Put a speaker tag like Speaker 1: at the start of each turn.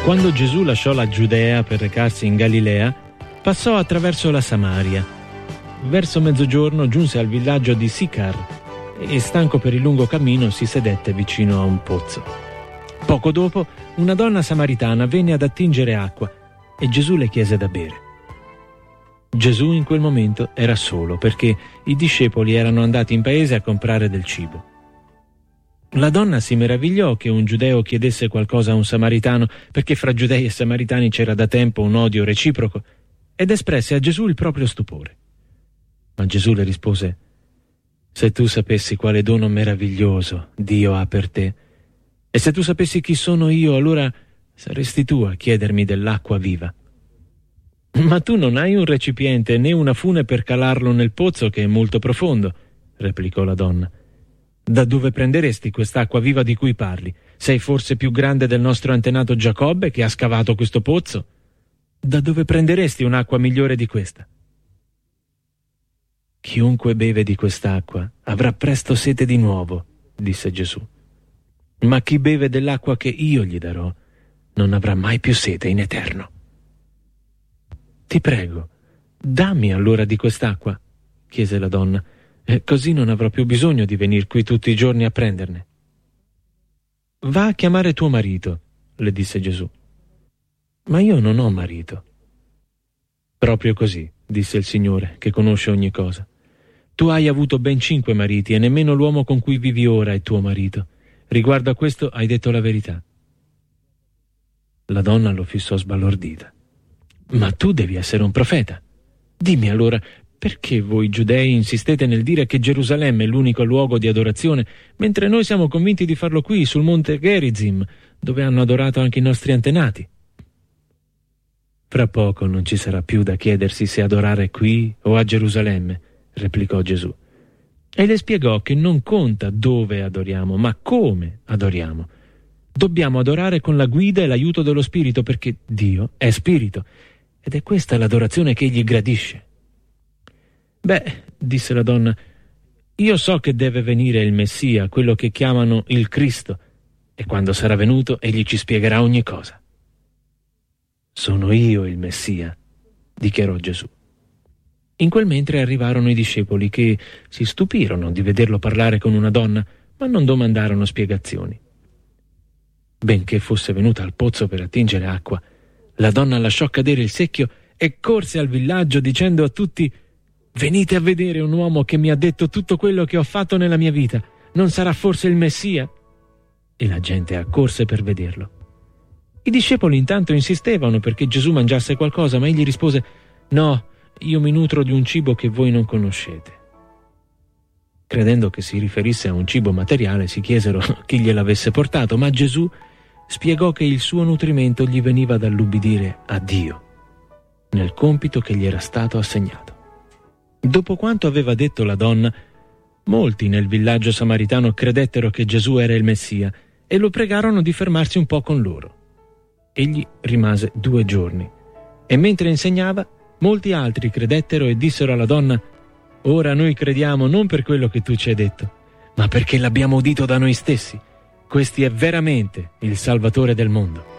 Speaker 1: Quando Gesù lasciò la Giudea per recarsi in Galilea, passò attraverso la Samaria. Verso mezzogiorno giunse al villaggio di Sicar e, stanco per il lungo cammino, si sedette vicino a un pozzo. Poco dopo, una donna samaritana venne ad attingere acqua e Gesù le chiese da bere. Gesù in quel momento era solo perché i discepoli erano andati in paese a comprare del cibo. La donna si meravigliò che un giudeo chiedesse qualcosa a un samaritano, perché fra giudei e samaritani c'era da tempo un odio reciproco, ed espresse a Gesù il proprio stupore. Ma Gesù le rispose: «Se tu sapessi quale dono meraviglioso Dio ha per te, e se tu sapessi chi sono io, allora saresti tu a chiedermi dell'acqua viva. Ma tu non hai un recipiente né una fune per calarlo nel pozzo, che è molto profondo», replicò la donna. «Da dove prenderesti quest'acqua viva di cui parli? Sei forse più grande del nostro antenato Giacobbe, che ha scavato questo pozzo? Da dove prenderesti un'acqua migliore di questa?» «Chiunque beve di quest'acqua avrà presto sete di nuovo», disse Gesù. «Ma chi beve dell'acqua che io gli darò non avrà mai più sete in eterno». «Ti prego, dammi allora di quest'acqua», chiese la donna, «e così non avrò più bisogno di venir qui tutti i giorni a prenderne». «Va a chiamare tuo marito», le disse Gesù. «Ma io non ho marito». «Proprio così», disse il Signore, che conosce ogni cosa. «Tu hai avuto ben 5 mariti e nemmeno l'uomo con cui vivi ora è tuo marito. Riguardo a questo hai detto la verità». La donna lo fissò sbalordita. «Ma tu devi essere un profeta. Dimmi allora, perché voi giudei insistete nel dire che Gerusalemme è l'unico luogo di adorazione, mentre noi siamo convinti di farlo qui, sul monte Gerizim, dove hanno adorato anche i nostri antenati?» «Fra poco non ci sarà più da chiedersi se adorare qui o a Gerusalemme», replicò Gesù. E le spiegò che non conta dove adoriamo, ma come adoriamo. Dobbiamo adorare con la guida e l'aiuto dello Spirito, perché Dio è Spirito, ed è questa l'adorazione che Egli gradisce. «Beh», disse la donna, «io so che deve venire il Messia, quello che chiamano il Cristo, e quando sarà venuto Egli ci spiegherà ogni cosa». «Sono io il Messia», dichiarò Gesù. In quel mentre arrivarono i discepoli, che si stupirono di vederlo parlare con una donna, ma non domandarono spiegazioni. Benché fosse venuta al pozzo per attingere acqua, la donna lasciò cadere il secchio e corse al villaggio dicendo a tutti: «Venite a vedere un uomo che mi ha detto tutto quello che ho fatto nella mia vita. Non sarà forse il Messia?» E la gente accorse per vederlo. I discepoli intanto insistevano perché Gesù mangiasse qualcosa, ma egli rispose: «No, io mi nutro di un cibo che voi non conoscete». Credendo che si riferisse a un cibo materiale, si chiesero chi gliel'avesse portato, ma Gesù spiegò che il suo nutrimento gli veniva dall'ubbidire a Dio, nel compito che gli era stato assegnato. Dopo quanto aveva detto la donna, molti nel villaggio samaritano credettero che Gesù era il Messia e lo pregarono di fermarsi un po' con loro. Egli rimase 2 giorni e mentre insegnava, molti altri credettero e dissero alla donna: «Ora noi crediamo non per quello che tu ci hai detto, ma perché l'abbiamo udito da noi stessi. Questi è veramente il Salvatore del mondo».